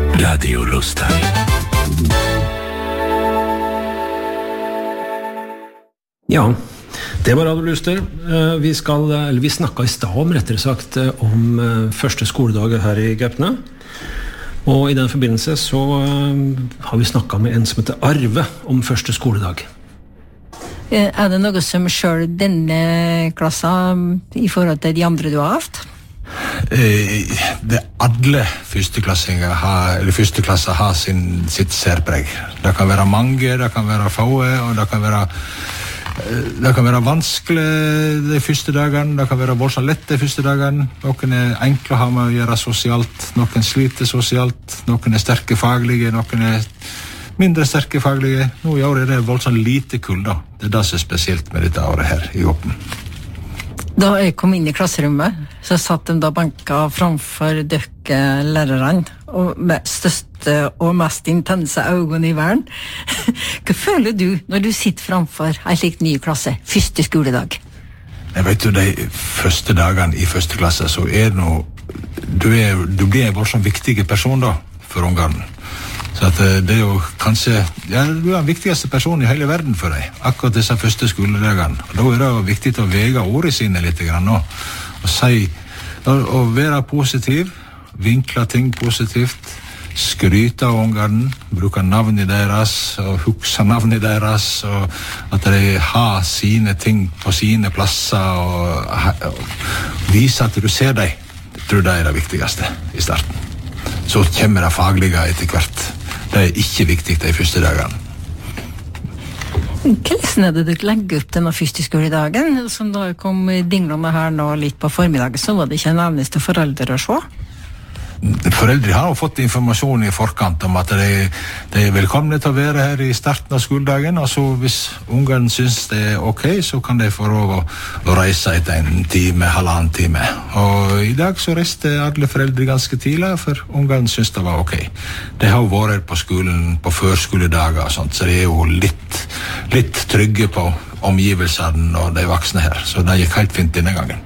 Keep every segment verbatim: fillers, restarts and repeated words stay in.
Radio Luster. Ja, det var Radio Luster. Vi, skal, eller vi snakket i stad om, rettere sagt, om første skoledag her i Gaupne. Og i den forbindelse så har vi snakket med en som heter Arve om første skoledag. Er det noe som selv denne klassen i forhold til de andre du har haft? Det alle førsteklassinger har, eller førsteklasser har sin, sitt særpreg. Det kan være mange, det kan være få, og det kan være det kan være vanskelig de første dagene, det kan være voldsomt lett de første dagene. Noen er enkle å ha med å gjøre sosialt, noen sliter sosialt, noen er sterke faglige, noen er mindre sterke faglige. Nå i år er det voldsomt lite kull da. Det er det som er spesielt med dette året her i Åpen. Da jeg kom inn i klasserommet, så satt de da banka framfor døkke lærerne, og med største og mest intense øynene i verden. Hva føler du når du sitter framfor en slik ny klasse, første skoledag? Jeg vet jo, de første dagene i første klasse, så er det noe, du, er, du blir en voldsomt viktig person da, for ungene. Så at det er jo kanskje, ja, du er den viktigste personen i hele verden for deg, akkurat disse første skoledagene. Og da er det jo viktig å vege ordene sine litt grann nå, og si, og være positiv, vinkle ting positivt, skryte av ungene, bruke navnet deres, og huske navnet deres, og at de har sine ting på sine plasser, og, og vise at du ser dem. Jeg tror det er det viktigste i starten. Så kommer det faglige etter hvert. Det er ikke viktig de første dagene. Hvordan er det du legger opp denne første skoledagen? Som da kom dinglene her nå litt på formiddagen, så var det ikke en eneste foreldre å se? Foreldre har jo fått informasjon i forkant om at de, de er velkomne til å være her i starten av skoledagen, og så hvis ungene synes det er ok, så kan de få lov å, å reise etter en time, halvannen time. Og i dag så reiste alle foreldre ganske tidlig, for ungene synes det var ok. De har jo vært på skolen på førskoledager og sånt, så de er jo litt, litt trygge på omgivelsene og de voksne her, så det gikk helt fint denne gangen.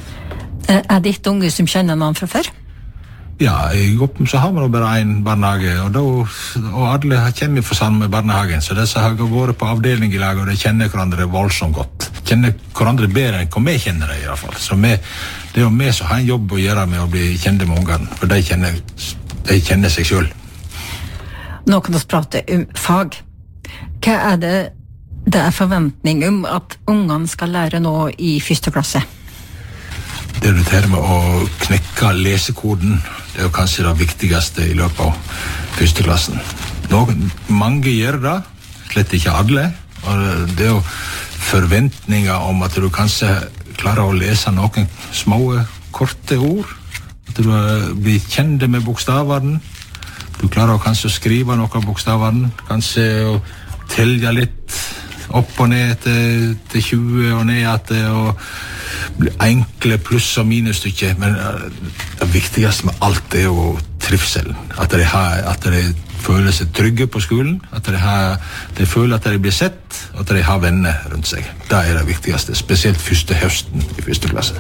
Er det et unge som kjenner noen fra før? Ja, i Goppen så har man bare en barnehage, og, da, og alle kommer fra samme barnehagen, så disse har vært på avdeling i lag, og de kjenner hverandre voldsomt godt. Kjenner hverandre bedre enn hva vi kjenner det i hvert fall. Så vi, det er jo vi som har en jobb å gjøre med å bli kjente med ungene, for de kjenner, de kjenner seg selv. Nå kan vi prate om fag. Hva er det det er forventning om at ungene skal lære nå i første klasse? Det er det med å knekke lesekoden. Det er jo kanskje det viktigste i løpet av første klassen. Noen, mange gjør det, slett ikke alle. Og det er jo forventninger om at du kanskje klarer å lese noen små, korte ord. At du blir kjent med bokstavene. Du klarer kanskje å skrive noen bokstavene. Kanskje å telle litt opp og ned til, til tjue og ned til og enkle pluss og minusstykker, men det viktigste med alt er jo trivselen, at de, har, at de føler seg trygge på skolen, at de, har, de føler at de blir sett, og at de har venner rundt seg. Det er det viktigste, spesielt første høsten i første klasse.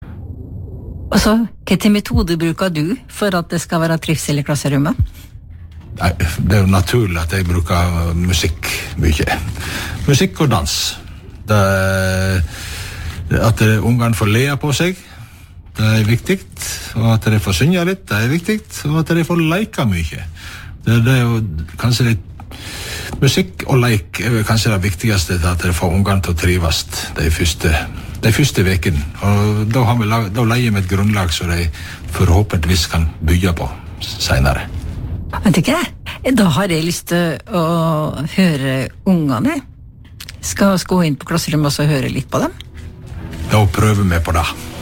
Og så, hvilke metoder bruker du for at det skal være trivsel i klasserommet? Det er jo naturlig at jeg bruker musikk mye. Musikk og dans. Det er, at ungene får le på seg, det er viktig. Og at de får synge litt, det er viktig. Og at de får leke mye. Det, det er jo kanskje det, musikk og leik er kanskje det viktigste til at de får ungene til å trives de første, de første vekene. Og da, har vi, da leier vi et grunnlag som de forhåpentligvis kan bygge på senere. Vet ikke, da har jeg lyst til å høre ungene. Skal vi gå inn på klasserommet og så høre litt på dem? Da prøver vi på det.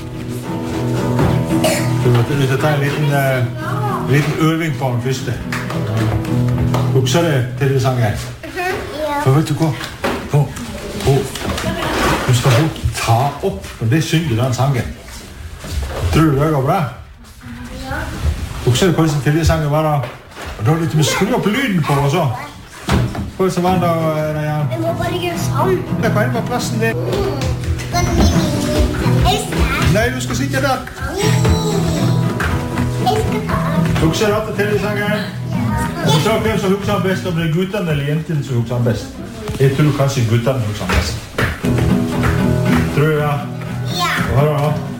Du må ta en liten, uh, liten øving på den første. Husker du til det sangen? Ja. For vet du hva? Nå, du skal hun ta opp, og det synger den sangen. Tror du det går bra? Ja. Husker du hvordan til det sangen var da? Og da er det litt med skru opp lyden på og så. Hvordan var det da, Rajan? Det må bare gjøre sånn. Det er bare på plassen din. Nei, du skal sitte der. Jeg skal ta. Husker du til det sangen? Du sa hvem som husker han best, om det er guttene eller jentene som husker han best. Jeg tror kanskje guttene husker han best. Tror du, ja? Ja. Hva har du?